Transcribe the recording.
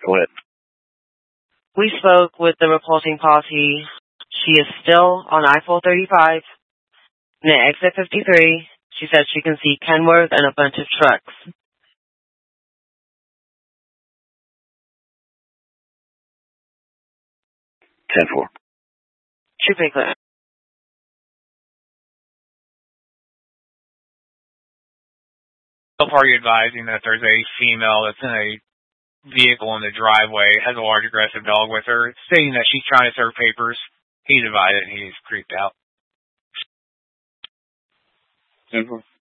Go ahead. We spoke with the reporting party. She is still on I-435 near exit 53. She said she can see Kenworth and a bunch of trucks. 10-4. Should be clear. So far, you're advising that there's a female that's in a vehicle in the driveway, has a large aggressive dog with her, stating that she's trying to serve papers. He's advised and he's creeped out. 10-4.